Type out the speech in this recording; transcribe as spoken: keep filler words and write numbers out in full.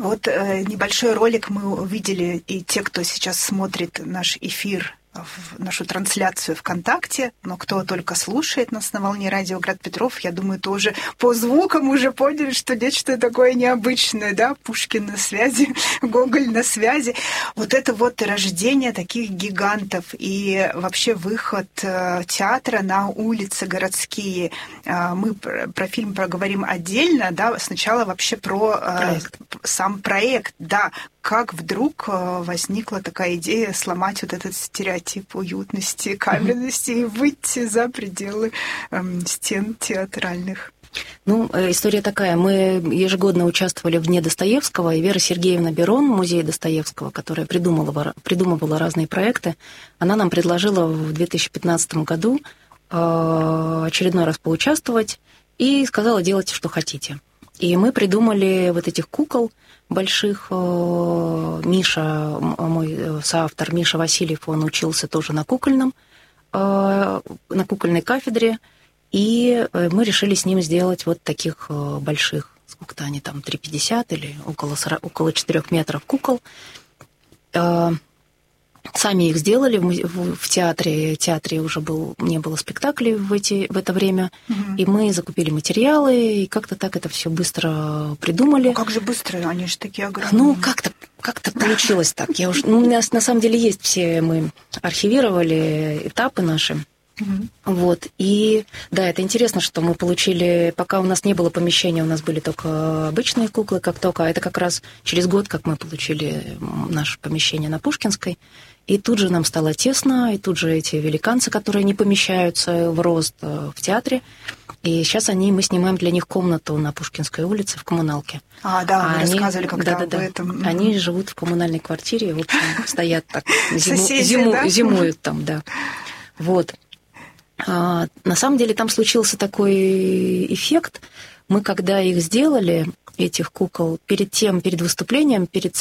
Вот э, небольшой ролик мы увидели, и те, кто сейчас смотрит наш эфир, в нашу трансляцию ВКонтакте, но кто только слушает нас на волне радио Град Петров, я думаю, тоже по звукам уже поняли, что нечто такое необычное, да, Пушкин на связи, Гоголь на связи. Вот это вот рождение таких гигантов и вообще выход театра на улицы городские. Мы про фильм проговорим отдельно, да, сначала вообще про проект. Сам проект, да, как вдруг возникла такая идея сломать вот этот стереотип уютности, каменности и выйти за пределы эм, стен театральных? Ну, история такая. Мы ежегодно участвовали в Дне Достоевского, и Вера Сергеевна Берон, музей Достоевского, которая придумывала, придумывала разные проекты, она нам предложила в две тысячи пятнадцатом году очередной раз поучаствовать и сказала: делайте, что хотите. И мы придумали вот этих кукол больших. Миша, мой соавтор, Миша Васильев, он учился тоже на кукольном, на кукольной кафедре, и мы решили с ним сделать вот таких больших, сколько-то они там, три пятьдесят или около, около четырёх метров кукол. Сами их сделали в, в театре. В театре уже был, не было спектаклей в, эти, в это время. Угу. И мы закупили материалы, и как-то так это все быстро придумали. Ну, как же быстро? Они же такие огромные. Ну, как-то, как-то получилось так. Я уж, ну, у нас на самом деле есть все, мы архивировали этапы наши. Угу. Вот. И да, это интересно, что мы получили, пока у нас не было помещения, у нас были только обычные куклы, как только, это как раз через год, как мы получили наше помещение на Пушкинской. И тут же нам стало тесно, и тут же эти великанцы, которые не помещаются в рост в театре. И сейчас они, мы снимаем для них комнату на Пушкинской улице в коммуналке. А, да, вы они, рассказывали как-то да, да, об да. этом. Они живут в коммунальной квартире, в общем, стоят так, зиму, Соседи, зиму, да? зимуют там, да. Вот. А, на самом деле там случился такой эффект. Мы, когда их сделали, этих кукол, перед тем, перед выступлением, перед